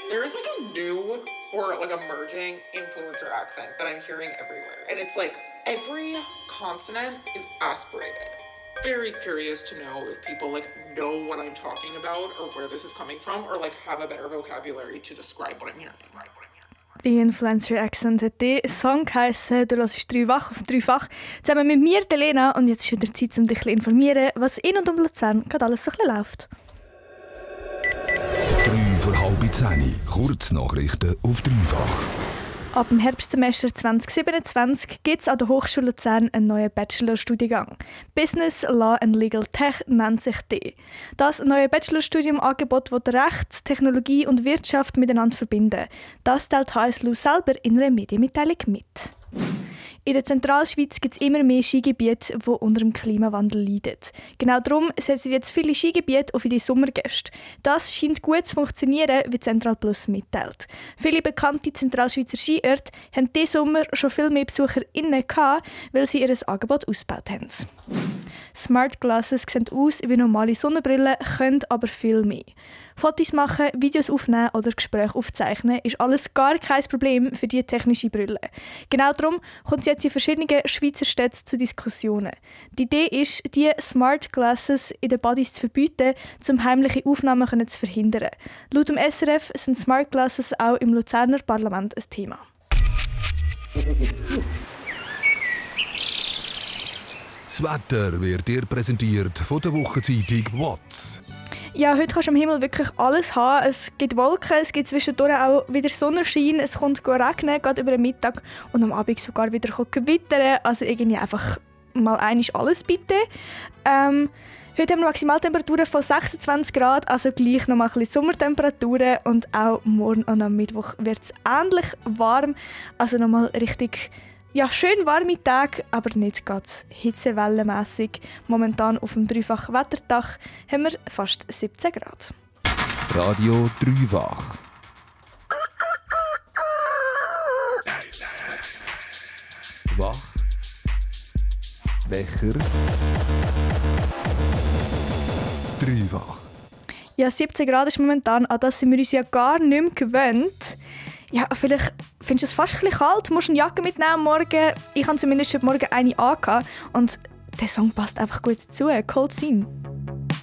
There is like a new or like emerging influencer accent that I'm hearing everywhere. And it's like every consonant is aspirated. Very curious to know if people like know what I'm talking about or where this is coming from or like have a better vocabulary to describe what I'm hearing. Die Influencer Accent hat der Song geheissen. Du hörst «Dreifach» auf «Dreifach» zusammen mit mir, der Lena. Und jetzt ist wieder Zeit, um dich zu informieren, was in und um Luzern gerade alles so ein bisschen läuft. 9:30, Kurznachrichten auf Dreifach. Ab dem Herbstsemester 2027 gibt es an der Hochschule Luzern einen neuen Bachelorstudiengang. Business, Law and Legal Tech nennt sich der. Das neue Bachelorstudiumangebot will Recht, Technologie und Wirtschaft miteinander verbinden. Das teilt HSLU selber in einer Medienmitteilung mit. In der Zentralschweiz gibt es immer mehr Skigebiete, die unter dem Klimawandel leiden. Genau darum setzen jetzt viele Skigebiete auf ihre Sommergäste. Das scheint gut zu funktionieren, wie Central Plus mitteilt. Viele bekannte Zentralschweizer Skiorte haben diesen Sommer schon viel mehr BesucherInnen gehabt, weil sie ihr Angebot ausgebaut haben. Smart Glasses sehen aus wie normale Sonnenbrillen, können aber viel mehr. Fotos machen, Videos aufnehmen oder Gespräche aufzeichnen ist alles gar kein Problem für diese technische Brille. Genau darum kommt es jetzt in verschiedenen Schweizer Städten zu Diskussionen. Die Idee ist, diese Smart Glasses in den Buddies zu verbieten, um heimliche Aufnahmen zu verhindern. Laut dem SRF sind Smart Glasses auch im Luzerner Parlament ein Thema. Das Wetter wird dir präsentiert von der Wochenzeitung «WATZ». Ja, heute kannst du am Himmel wirklich alles haben. Es gibt Wolken, es gibt zwischendurch auch wieder Sonnenschein, es kommt regnen, gerade über den Mittag und am Abend sogar wieder gewittern. Also irgendwie einfach mal einmal alles bitte. Heute haben wir Maximaltemperaturen von 26 Grad, also gleich noch mal ein bisschen Sommertemperaturen und auch morgen und am Mittwoch wird es ähnlich warm, also noch mal richtig schön warme Tage, aber nicht ganz hitzewellenmässig. Momentan auf dem Dreifach Wetterdach haben wir fast 17 Grad. Radio Dreifach. Wach. Wecher. Dreifach. Ja, 17 Grad ist momentan, an das sind wir uns ja gar nicht mehr gewöhnt. Ja, vielleicht findest du es fast ein bisschen kalt, musst eine Jacke mitnehmen morgen. Ich habe zumindest heute Morgen eine angehabt und der Song passt einfach gut dazu. Cold Scene.